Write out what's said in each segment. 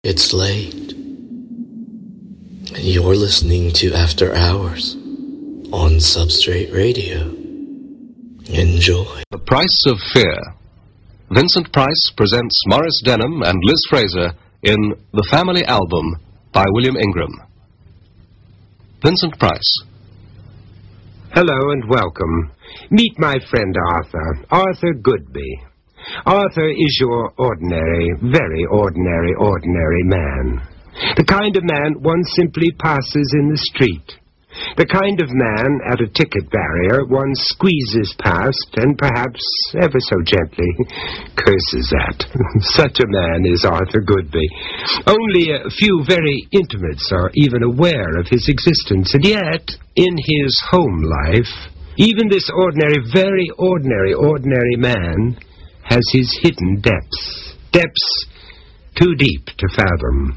It's late, and you're listening to After Hours on Substrate Radio. Enjoy. The Price of Fear. Vincent Price presents Maurice Denham and Liz Fraser in The Family Album by William Ingram. Vincent Price. Hello and welcome. Meet my friend Arthur Goodby. Arthur is your ordinary, very ordinary man. The kind of man one simply passes in the street. The kind of man at a ticket barrier one squeezes past and perhaps ever so gently curses at. Such a man is Arthur Goodby. Only a few very intimates are even aware of his existence, and yet, in his home life, even this ordinary, very ordinary man has his hidden depths. Depths too deep to fathom.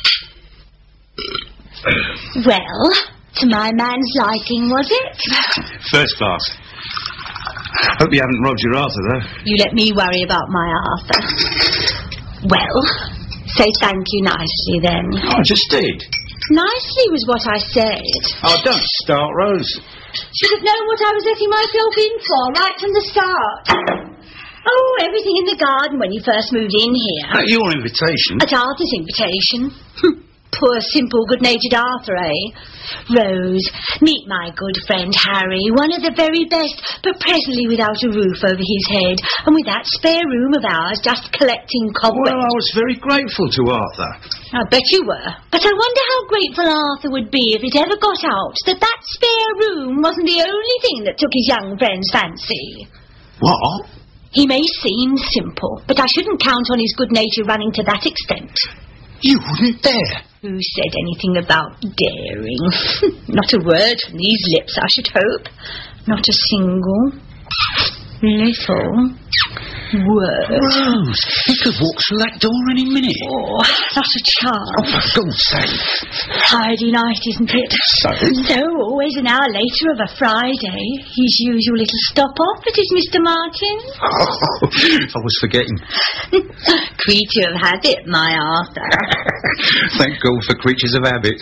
Well, to my man's liking, was it? First class. Hope you haven't robbed your Arthur, though. You let me worry about my Arthur. Well, say thank you nicely, then. Oh, I just did. Nicely was what I said. Oh, don't start, Rose. Should have known what I was letting myself in for right from the start. Oh, everything in the garden when you first moved in here. At your invitation. At Arthur's invitation. Poor, simple, good-natured Arthur, eh? Rose, meet my good friend Harry, one of the very best, but presently without a roof over his head, and with that spare room of ours just collecting cobwebs. Well, I was very grateful to Arthur. I bet you were. But I wonder how grateful Arthur would be if it ever got out that that spare room wasn't the only thing that took his young friend's fancy. What? He may seem simple, but I shouldn't count on his good nature running to that extent. You wouldn't dare. Who said anything about daring? Not a word from these lips, I should hope. Not a single little word. Rose, he could walk through that door any minute. Oh, not a chance. Oh, for God's sake. Friday night, isn't it? So? So, always an hour later of a Friday. His usual little stop-off, it is, Mr. Martin. Oh, I was forgetting. Creature of habit, my Arthur. Thank God for creatures of habit.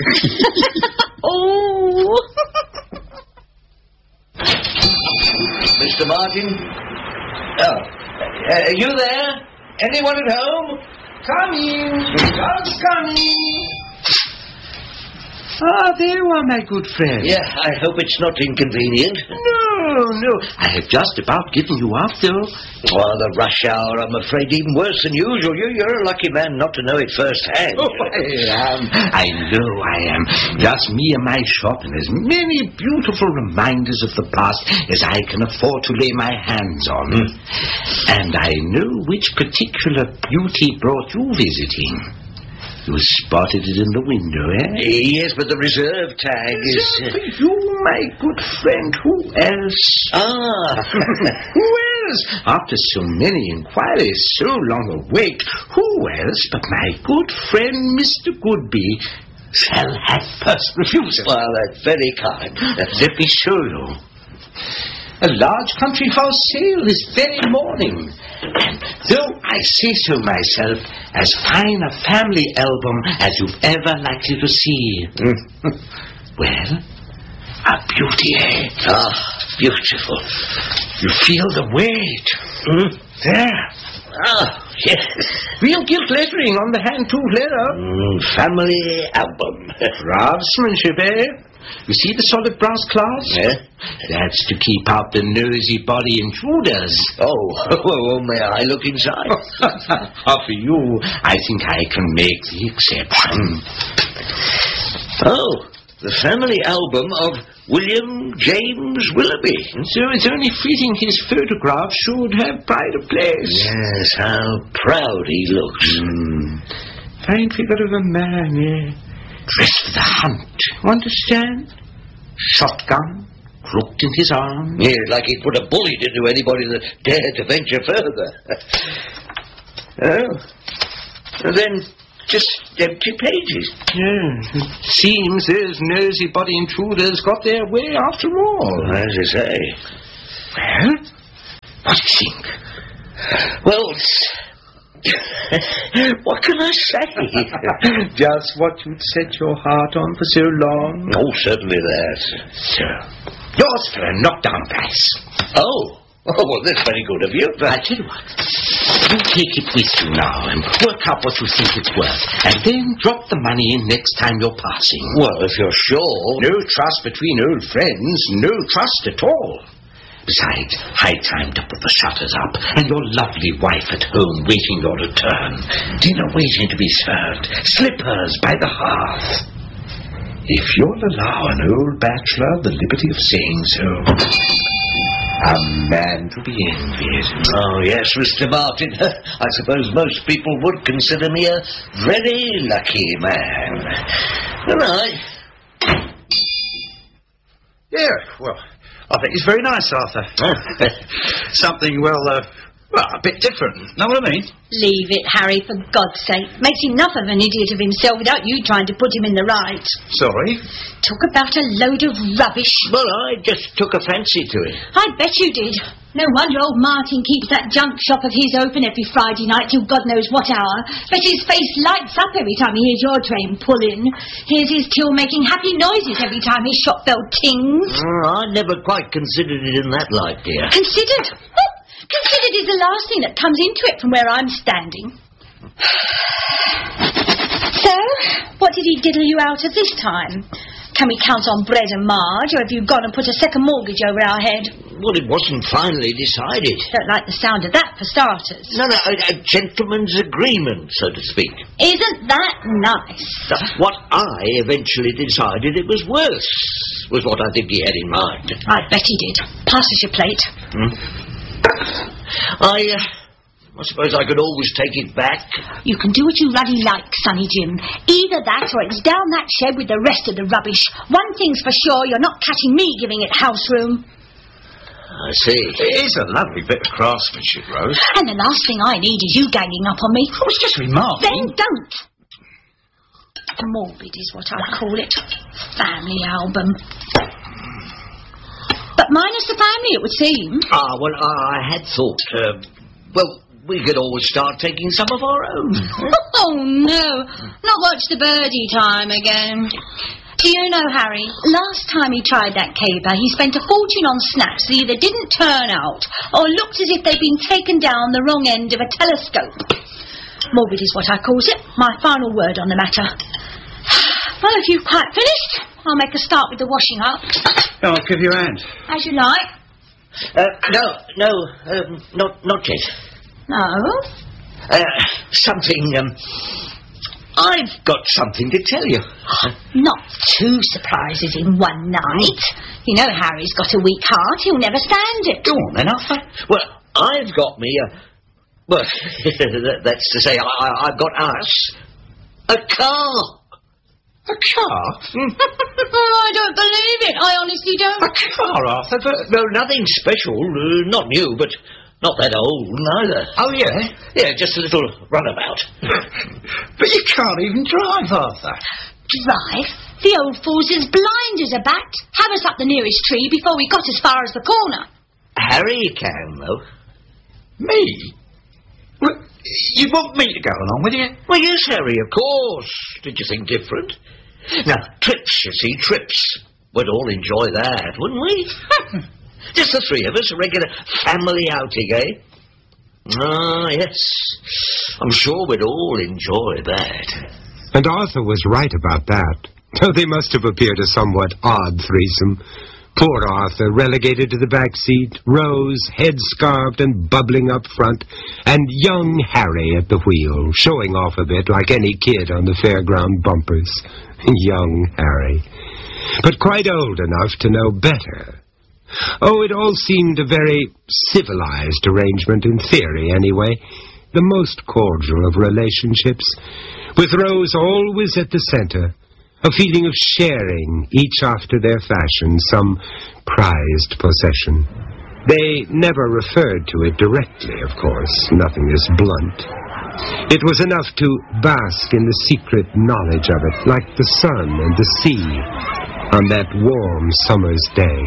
Oh. Mr. Martin? Oh, are you there? Anyone at home? Coming! Just coming! Ah, there you are, my good friend. Yeah, I hope it's not inconvenient. No. I have just about given you up, though. Oh, the rush hour, I'm afraid, even worse than usual. You're a lucky man not to know it firsthand. Oh, I know I am. Just me and my shop, and as many beautiful reminders of the past as I can afford to lay my hands on. And I know which particular beauty brought you visiting. You spotted it in the window, eh? Yes, but the reserve tag is... You, my good friend, who else? Ah! Who else? After so many inquiries, so long a wait, who else but my good friend Mr. Goodby shall have first refusal? Well, that's very kind. Let me show you. A large country for sale this very morning. And though I say so myself, as fine a family album as you've ever likely to see. Well, a beauty, eh? Ah, beautiful. You feel the weight. There. Ah, yes. Real gilt lettering on the hand-tooled leather. Family album. Craftsmanship, eh? You see the solid brass clasp? Yeah. That's to keep out the nosy body intruders. Oh, well, may I look inside? For you, I think I can make the exception. Oh, the family album of William James Willoughby. So it's only fitting his photograph should have pride of place. Yes, how proud he looks. Fine figure of a man, yeah. Dressed for the hunt, you understand? Shotgun, crooked in his arm. Yes, like he'd put a bullet into anybody that dared to venture further. Oh, and then just empty pages. Yeah, it seems those nosy body intruders got their way after all. As you say. Well, what do you think? Well, What can I say? Just what you'd set your heart on for so long. Oh, certainly that. Yours for a knockdown price. Oh, well, that's very good of you. I tell you what, you take it with you now and work out what you think it's worth, and then drop the money in next time you're passing. Well, if you're sure. No trust between old friends, no trust at all. Besides, high time to put the shutters up, and your lovely wife at home waiting your return. Dinner waiting to be served, slippers by the hearth. If you'll allow an old bachelor the liberty of saying so, a man to be envied. Oh, yes, Mr. Martin. I suppose most people would consider me a very lucky man. Good night. Yeah, well, I think it's very nice, Arthur. Something, well, a bit different. Know what I mean? Leave it, Harry, for God's sake. Makes enough of an idiot of himself without you trying to put him in the right. Sorry? Talk about a load of rubbish. Well, I just took a fancy to it. I bet you did. No wonder old Martin keeps that junk shop of his open every Friday night till God knows what hour. Bet his face lights up every time he hears your train pull in. Hears his till making happy noises every time his shop bell tings. I never quite considered it in that light, dear. Considered? Considered is the last thing that comes into it from where I'm standing. So, what did he diddle you out of this time? Can we count on bread and Marge, or have you gone and put a second mortgage over our head? Well, it wasn't finally decided. Don't like the sound of that, for starters. No, a gentleman's agreement, so to speak. Isn't that nice? What I eventually decided it was worth was what I think he had in mind. I bet he did. Pass us your plate. I suppose I could always take it back. You can do what you bloody like, Sonny Jim. Either that or it's down that shed with the rest of the rubbish. One thing's for sure, you're not catching me giving it house room. I see. It is a lovely bit of craftsmanship, Rose. And the last thing I need is you ganging up on me. I was just remarking. Then don't. Morbid is what I call it. Family album. But minus the family, it would seem. Well, I had thought, we could always start taking some of our own. Oh, no. Not watch the birdie time again. Do you know, Harry, last time he tried that caper, he spent a fortune on snaps that either didn't turn out or looked as if they'd been taken down the wrong end of a telescope. Morbid is what I calls it. My final word on the matter. Well, if you've quite finished, I'll make a start with the washing up. I'll give you a hand. As you like. Not yet. No? I've got something to tell you. Not 2 surprises in one night. You know Harry's got a weak heart. He'll never stand it. Go on, then, Arthur. Well, I've got me that's to say, I've got us a car. A car? I don't believe it. I honestly don't. A car, Arthur? But... No, nothing special. Not new, but not that old, neither. Oh, yeah? Yeah, just a little runabout. But you can't even drive, Arthur. Drive? The old fool's as blind as a bat. Have us up the nearest tree before we got as far as the corner. Harry can, though. Me? Well, you want me to go along with you? Well, yes, Harry, of course. Did you think different? Now, trips, you see, trips. We'd all enjoy that, wouldn't we? Just the 3 of us, a regular family outing, eh? Ah, yes. I'm sure we'd all enjoy that. And Arthur was right about that, though they must have appeared a somewhat odd threesome. Poor Arthur, relegated to the back seat, Rose, head-scarved and bubbling up front, and young Harry at the wheel, showing off a bit like any kid on the fairground bumpers. Young Harry. But quite old enough to know better. Oh, it all seemed a very civilized arrangement, in theory anyway, the most cordial of relationships, with Rose always at the center, a feeling of sharing, each after their fashion, some prized possession. They never referred to it directly, of course, nothing as blunt. It was enough to bask in the secret knowledge of it, like the sun and the sea on that warm summer's day.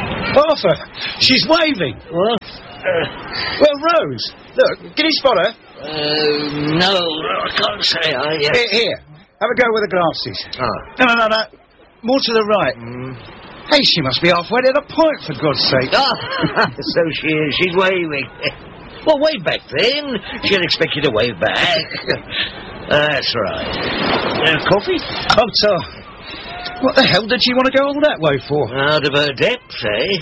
Arthur, she's waving. What? Well, Rose, look, can you spot her? No, I can't say I... Here, have a go with the glasses. Oh. No. More to the right. Hey, she must be halfway to the point, for God's sake. Ah, so she is. She's waving. Well, wave back then. She'll expect you to wave back. That's right. Coffee? Oh, so... What the hell did she want to go all that way for? Out of her depths, eh?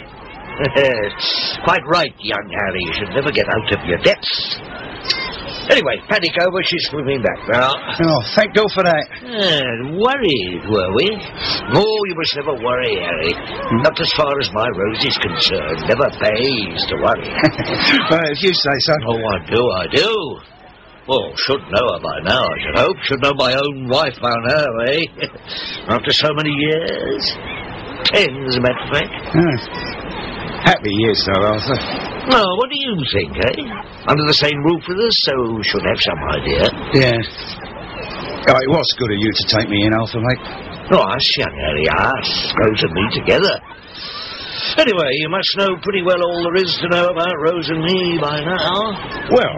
Quite right, young Harry. You should never get out of your depths. Anyway, panic over, she's swimming back now. Oh, thank God for that. Worried, were we? Oh, you must never worry, Harry. Not as far as my Rose is concerned. Never pays to worry. Well, if you say so. Oh, I do. Well, should know her by now, I should hope. Should know my own wife by now, eh? After so many years. 10, as a matter of fact. Happy years, though, Arthur. No, what do you think, eh? Under the same roof with us, so should have some idea. Yeah. Oh, it was good of you to take me in, Arthur, mate. Oh, us, young Harry, us. Rose and me together. Anyway, you must know pretty well all there is to know about Rose and me by now. Well...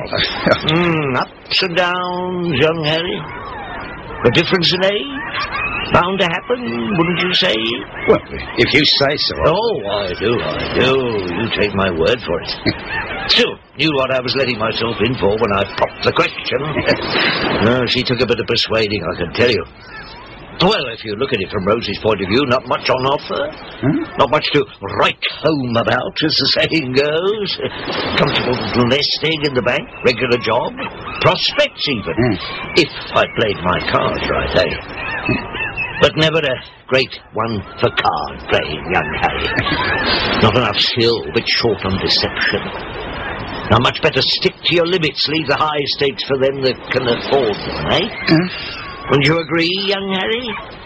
ups and downs, young Harry. A difference in age. Bound to happen, wouldn't you say? Well, if you say so. Oh, I do. You take my word for it. Still, knew what I was letting myself in for when I popped the question. No, she took a bit of persuading, I can tell you. Well, if you look at it from Rose's point of view, not much on offer. Not much to write home about, as the saying goes. Comfortable little nest egg in the bank, regular job, prospects even, if I played my cards right, eh? But never a great one for card playing, young Harry. Not enough skill, but short on deception. Now, much better stick to your limits, leave the high stakes for them that can afford them, eh? Wouldn't you agree, young Harry?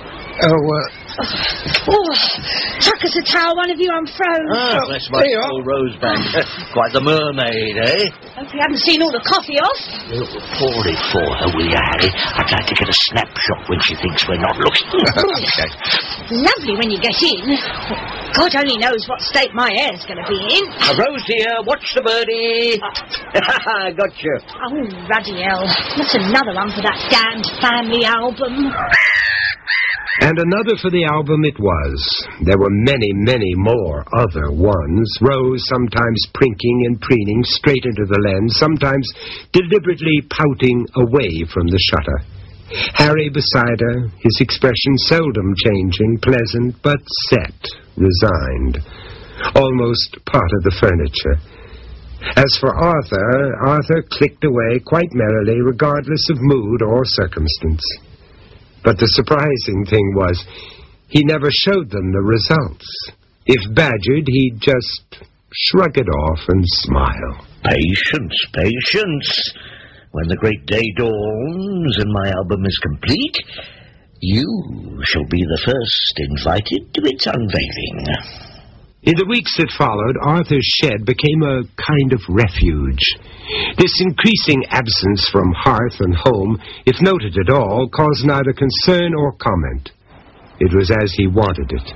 Chuck us a towel, one of you, I'm frozen. Ah, that's my old Roseback. Quite the mermaid, eh? Hope you haven't seen all the coffee off. Pour it for her, will you, Harry? I'd like to get a snapshot when she thinks we're not looking. Okay. Lovely when you get in. God only knows what state my hair's going to be in. Rose, dear, watch the birdie. Gotcha. Oh, ruddy hell. What's another one for that damned family album? And another for the album it was. There were many, many more other ones. Rose sometimes prinking and preening straight into the lens, sometimes deliberately pouting away from the shutter. Harry beside her, his expression seldom changing, pleasant but set, resigned. Almost part of the furniture. As for Arthur clicked away quite merrily, regardless of mood or circumstance. But the surprising thing was, he never showed them the results. If badgered, he'd just shrug it off and smile. Patience. When the great day dawns and my album is complete, you shall be the first invited to its unveiling. In the weeks that followed, Arthur's shed became a kind of refuge. This increasing absence from hearth and home, if noted at all, caused neither concern or comment. It was as he wanted it.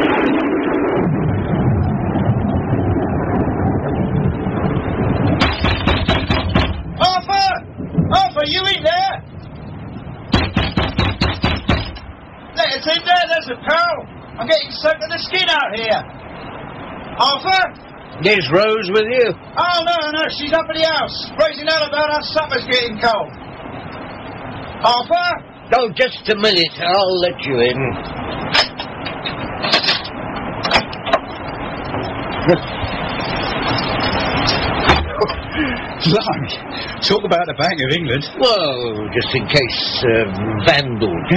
Arthur, you in there? It's in there, there's a pal. I'm getting soaked to the skin out here. Arthur? Yes, Rose with you? Oh, no, she's up at the house. Raising out about our supper's getting cold. Arthur? Oh, just a minute. I'll let you in. Blimey. Talk about the Bank of England. Well, just in case vandals.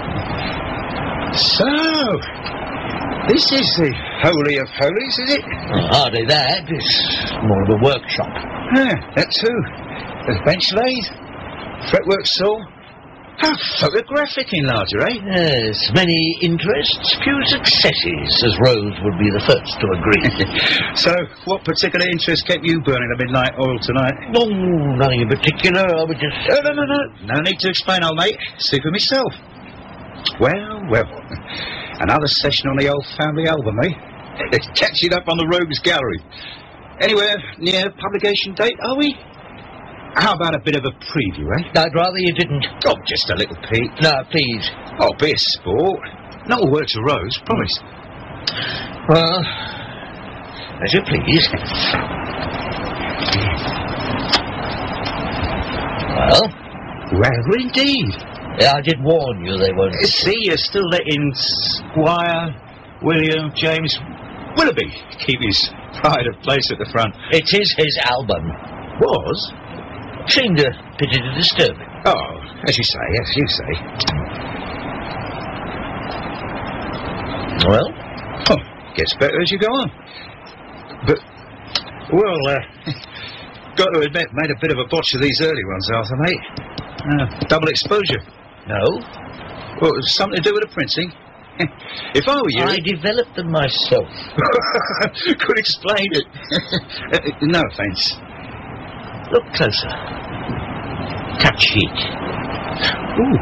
So... this is the Holy of Holies, is it? Well, hardly that. It's more of a workshop. Yeah, that too. There's bench lathe, fretwork saw. How photographic in larger, eh? Yes, many interests, few successes, as Rose would be the first to agree. So, what particular interest kept you burning the midnight oil tonight? Oh, nothing in particular. I would just... No. No need to explain, old mate. See for myself. Well. Another session on the old family album, eh? Catching up on the Rogues Gallery. Anywhere near publication date, are we? How about a bit of a preview, eh? I'd rather you didn't. Oh, just a little peek. No, please. Oh, be a sport. Not a word to Rose, promise. Well, as you please. Well, indeed. Yeah, I did warn you they won't. See, you're still letting Squire, William, James, Willoughby keep his pride of place at the front. It is his album. Was? Seemed a pity to disturb it. Oh, as you say, as you say. Well? Gets better as you go on. But, well, got to admit, made a bit of a botch of these early ones, Arthur, mate. Double exposure. No. Well, it was something to do with the printing. If I were you... I developed them myself. Could explain it. No offence. Look closer. Touch it. Ooh.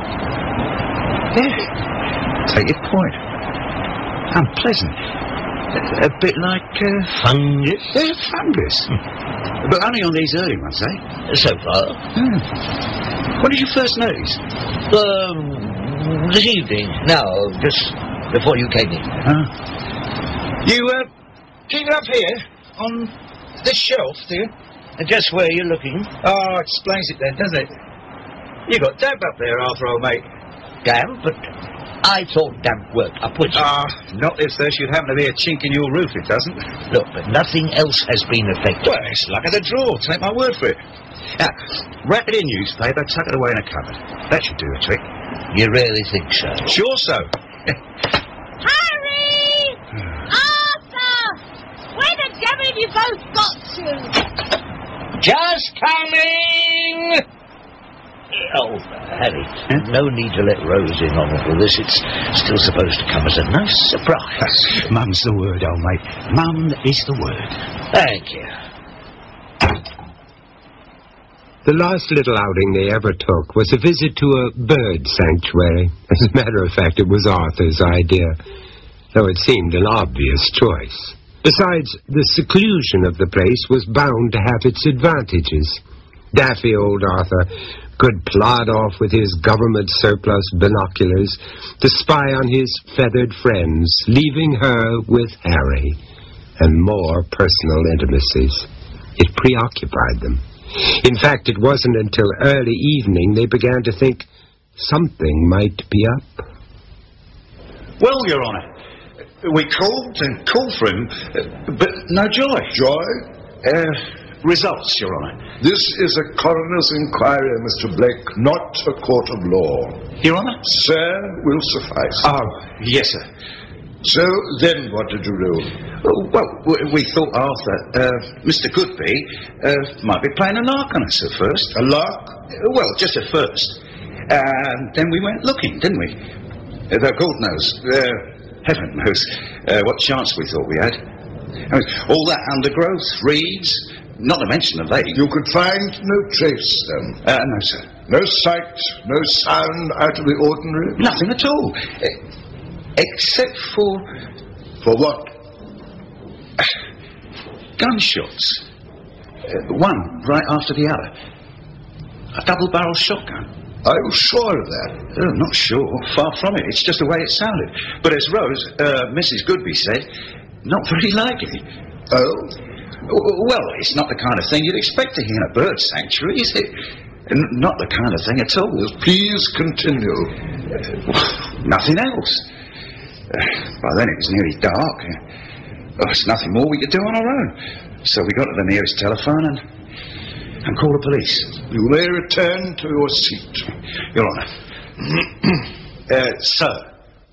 Yeah. Take your point. Unpleasant. A bit like... fungus? Yeah, fungus. But only on these early ones, eh? So far. When did you first notice? This evening. Now, just before you came in. You, keep it up here, on this shelf, do you? Just where you're looking. Oh, explains it then, doesn't it? You got damp up there, Arthur, old mate. Damp? But I thought damp worked upwards. Not if there should happen to be a chink in your roof, it doesn't. Look, but nothing else has been affected. Well, it's luck of the draw, take my word for it. Now, wrap it in newspaper, tuck it away in a cupboard. That should do a trick. You really think so? Sure so. Harry! Arthur! Where the devil have you both got to? Just coming! Oh, Harry, no need to let Rose in on all this. It's still supposed to come as a nice surprise. Mum's the word, old mate. Mum is the word. Thank you. The last little outing they ever took was a visit to a bird sanctuary. As a matter of fact, it was Arthur's idea, though it seemed an obvious choice. Besides, the seclusion of the place was bound to have its advantages. Daffy old Arthur could plod off with his government surplus binoculars to spy on his feathered friends, leaving her with Harry and more personal intimacies. It preoccupied them. In fact, it wasn't until early evening they began to think something might be up. Well, Your Honour, we called and called for him, but no joy. Joy? Results, Your Honour. This is a coroner's inquiry, Mr. Blake, not a court of law. Your Honour? Sir will suffice. Oh, yes, sir. So, then what did you do? Well, we thought Arthur, Mr. Goodby, might be playing a lark on us at first. A lark? Well, just at first. Then we went looking, didn't we? Though God knows, heaven knows, what chance we thought we had. I mean, all that undergrowth, reeds, not to mention the lake. You could find no trace, then? No, sir. No sight, no sound out of the ordinary? Nothing at all. Except for... For what? Gunshots. One right after the other. A double-barrel shotgun. Are you sure of that? Not sure. Far from it. It's just the way it sounded. But as Rose, Mrs. Goodby said, not very likely. Oh? Well, it's not the kind of thing you'd expect to hear in a bird sanctuary, is it? Not the kind of thing at all. Please continue. Nothing else. By then it was nearly dark. There's nothing more we could do on our own. So we got to the nearest telephone and called the police. You may return to your seat. Your Honour. Sir.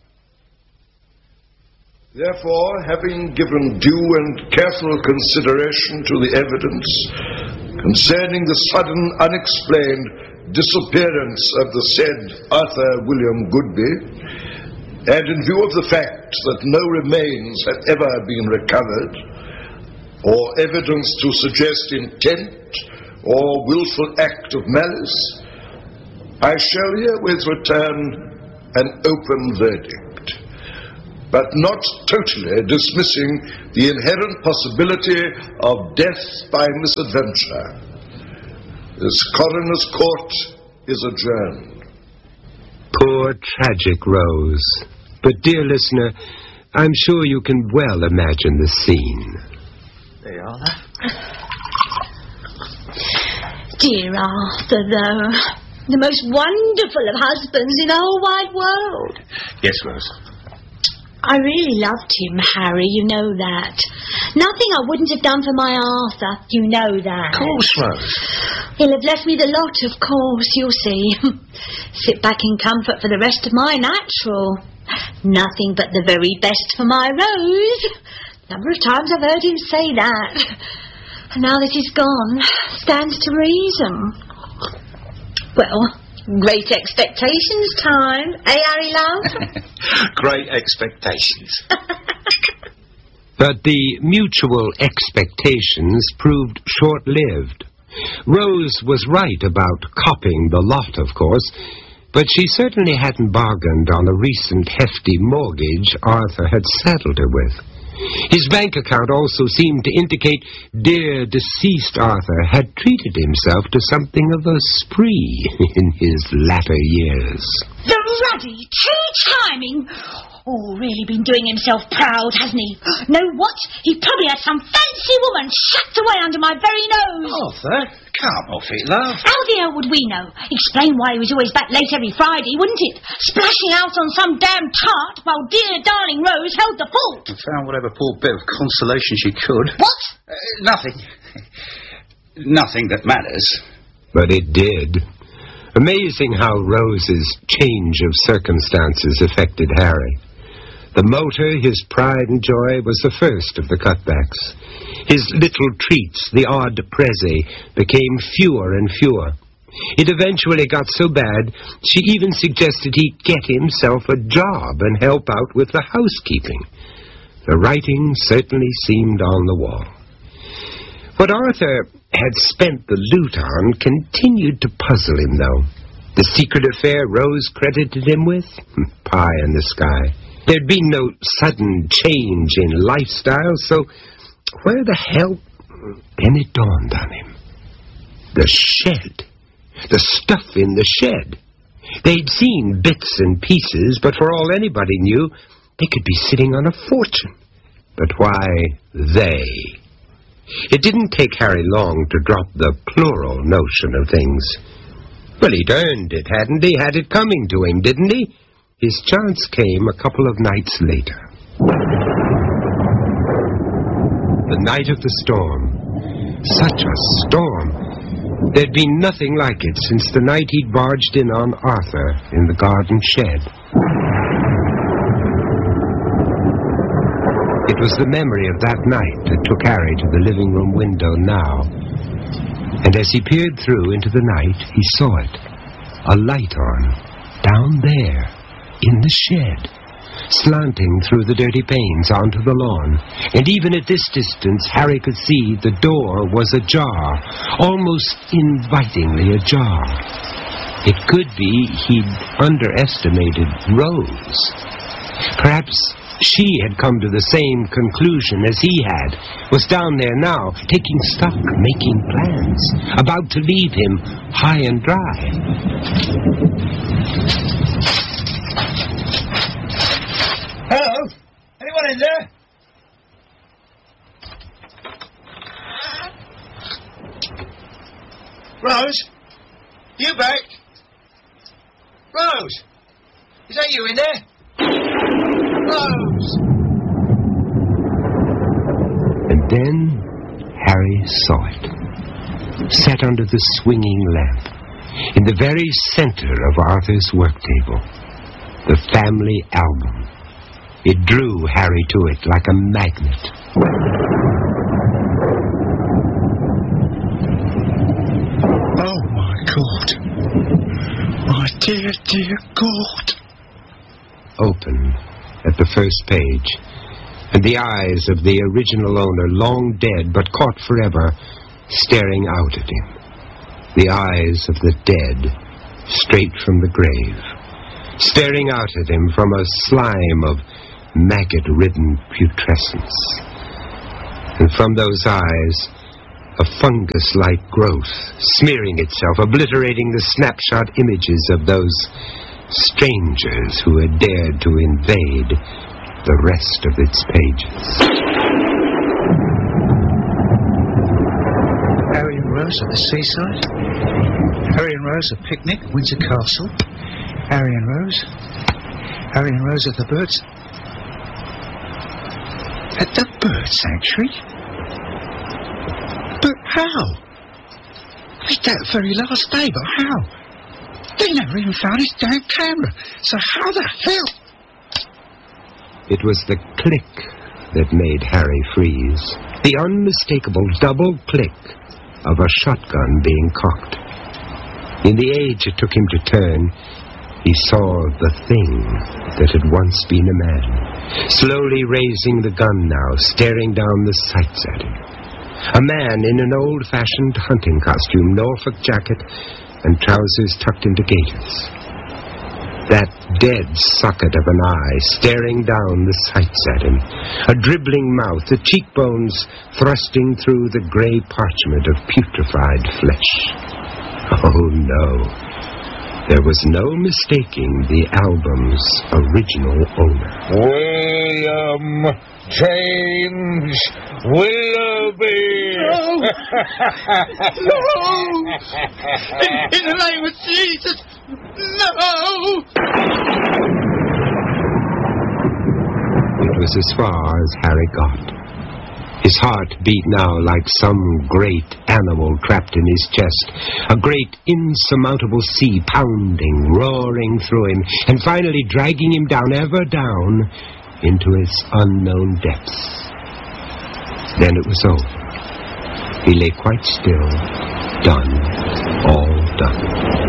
Therefore, having given due and careful consideration to the evidence concerning the sudden, unexplained disappearance of the said Arthur William Goodby, and in view of the fact that no remains have ever been recovered, or evidence to suggest intent or willful act of malice, I shall herewith return an open verdict, but not totally dismissing the inherent possibility of death by misadventure. This coroner's court is adjourned. Poor, tragic Rose. But, dear listener, I'm sure you can well imagine the scene. There you are, though. Dear Arthur, though. The most wonderful of husbands in the whole wide world. Yes, Rose. I really loved him, Harry, you know that. Nothing I wouldn't have done for my Arthur, you know that. Of course, Rose. He'll have left me the lot, of course, you'll see. Sit back in comfort for the rest of my natural. Nothing but the very best for my Rose. Number of times I've heard him say that. And now that he's gone, stands to reason. Well, great expectations time, eh, Harry, love? Great expectations. But the mutual expectations proved short-lived. Rose was right about copping the lot, of course, but she certainly hadn't bargained on a recent hefty mortgage Arthur had saddled her with. His bank account also seemed to indicate dear deceased Arthur had treated himself to something of a spree in his latter years. The ruddy, true timing. Oh, really been doing himself proud, hasn't he? Know what? He probably had some fancy woman shut away under my very nose. Arthur, come off it, love. How the hell would we know? Explain why he was always back late every Friday, wouldn't it? Splashing out on some damn tart while dear darling Rose held the fort. I found whatever poor bit of consolation she could. What? Nothing. Nothing that matters. But it did. Amazing how Rose's change of circumstances affected Harry. The motor, his pride and joy, was the first of the cutbacks. His little treats, the odd prezi, became fewer and fewer. It eventually got so bad, she even suggested he get himself a job and help out with the housekeeping. The writing certainly seemed on the wall. What Arthur had spent the loot on continued to puzzle him, though. The secret affair Rose credited him with? Pie in the sky. There'd been no sudden change in lifestyle, so where the hell... Then it dawned on him. The shed. The stuff in the shed. They'd seen bits and pieces, but for all anybody knew, they could be sitting on a fortune. But why they? It didn't take Harry long to drop the plural notion of things. Well, he'd earned it, hadn't he? Had it coming to him, didn't he? His chance came a couple of nights later. The night of the storm. Such a storm. There'd been nothing like it since the night he'd barged in on Arthur in the garden shed. It was the memory of that night that took Harry to the living room window now. And as he peered through into the night, he saw it. A light on, down there, in the shed, slanting through the dirty panes onto the lawn. And even at this distance, Harry could see the door was ajar, almost invitingly ajar. It could be he'd underestimated Rose. Perhaps she had come to the same conclusion as he had, was down there now, taking stock, making plans, about to leave him high and dry. Hello? Anyone in there? Rose? You back? Rose? Is that you in there? Rose! And then Harry saw it, sat under the swinging lamp, in the very center of Arthur's work table, the family album. It drew Harry to it like a magnet. Oh, my God. My dear, dear God. Open at the first page, and the eyes of the original owner, long dead but caught forever, staring out at him. The eyes of the dead, straight from the grave, staring out at him from a slime of maggot-ridden putrescence. And from those eyes, A fungus-like growth, smearing itself, obliterating the snapshot images of those strangers who had dared to invade the rest of its pages. Harry and Rose at the seaside. Harry and Rose at picnic, Windsor Castle. Harry and Rose. Harry and Rose at the birds. At the bird sanctuary? But how? I did that very last day, but how? They never even found his damn camera. So how the hell? It was the click that made Harry freeze. The unmistakable double click of a shotgun being cocked. In the age it took him to turn, he saw the thing that had once been a man, slowly raising the gun now, staring down the sights at him. A man in an old-fashioned hunting costume, Norfolk jacket, and trousers tucked into gaiters. That dead socket of an eye staring down the sights at him, a dribbling mouth, the cheekbones thrusting through the grey parchment of putrefied flesh. Oh, no. There was no mistaking the album's original owner. William James Willoughby! No! No! In the name of Jesus! No! It was as far as Harry got. His heart beat now like some great animal trapped in his chest, a great insurmountable sea pounding, roaring through him, and finally dragging him down, ever down, into its unknown depths. Then it was over. He lay quite still, done, all done.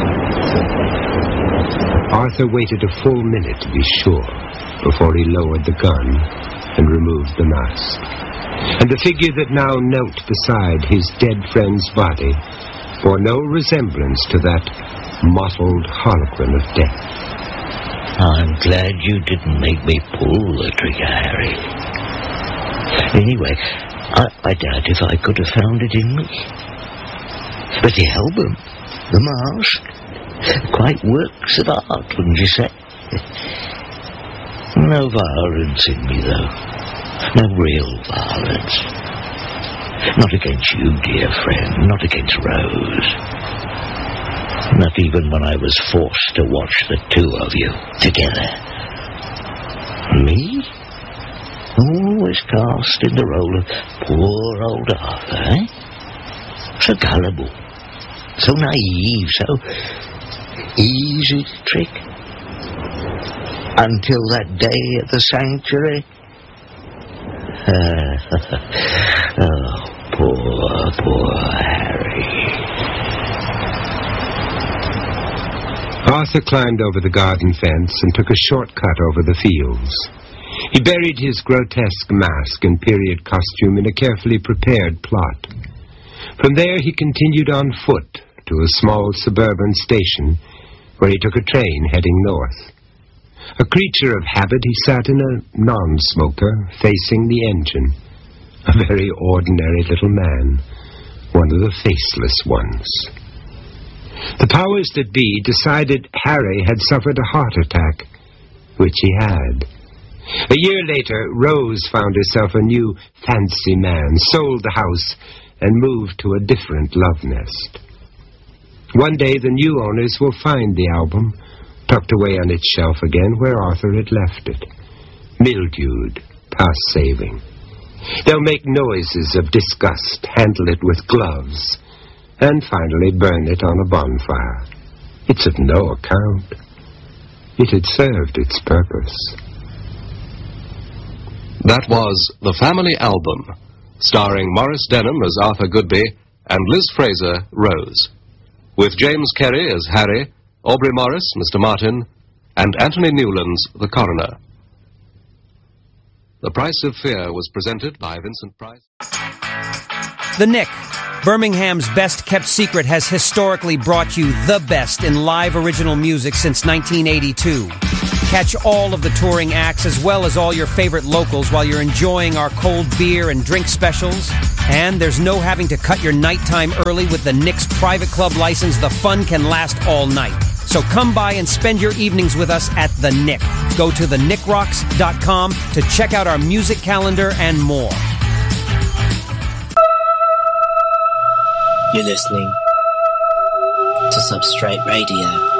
Arthur waited a full minute to be sure before he lowered the gun and removed the mask. And the figure that now knelt beside his dead friend's body bore no resemblance to that mottled harlequin of death. I'm glad you didn't make me pull the trigger, Harry. Anyway, I doubt if I could have found it in me. But the album, the mask, quite works of art, wouldn't you say? No violence in me, though. No real violence. Not against you, dear friend. Not against Rose. Not even when I was forced to watch the two of you together. Me? Always cast in the role of poor old Arthur, eh? So gullible. So naive. So easy to trick. Until that day at the sanctuary. Oh, poor Harry. Arthur climbed over the garden fence and took a shortcut over the fields. He buried his grotesque mask and period costume in a carefully prepared plot. From there he continued on foot to a small suburban station where he took a train heading north. A creature of habit, he sat in a non-smoker facing the engine. A very ordinary little man, one of the faceless ones. The powers that be decided Harry had suffered a heart attack, which he had. A year later, Rose found herself a new fancy man, sold the house, and moved to a different love nest. One day the new owners will find the album, tucked away on its shelf again where Arthur had left it, mildewed, past saving. They'll make noises of disgust, handle it with gloves, and finally burn it on a bonfire. It's of no account. It had served its purpose. That was The Family Album, starring Maurice Denham as Arthur Goodby and Liz Fraser, Rose, with James Kerry as Harry, Aubrey Morris, Mr. Martin, and Anthony Newlands, the coroner. The Price of Fear was presented by Vincent Price. The Nick, Birmingham's best-kept secret, has historically brought you the best in live original music since 1982. Catch all of the touring acts as well as all your favorite locals while you're enjoying our cold beer and drink specials And there's no having to cut your nighttime early with the Nick's private club license. The fun can last all night. So come by and spend your evenings with us at The Nick. Go to thenickrocks.com to check out our music calendar and more. You're listening to Substrate Radio.